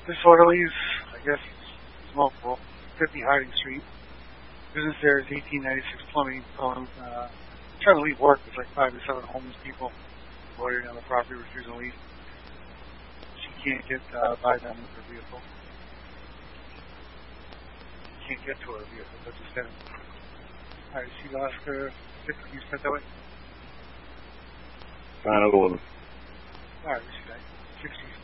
Disorderlies, I guess, it's multiple. 50 Harding Street. Business there is 1896 Plumbing. Trying to leave work. There's like 5 to 7 homeless people loitering on the property, refusing to leave. She can't get by them with her vehicle. Can't get to her vehicle. That's just him. Alright, see Oscar 50, you sent that way? Final 11. Alright, we see that. 60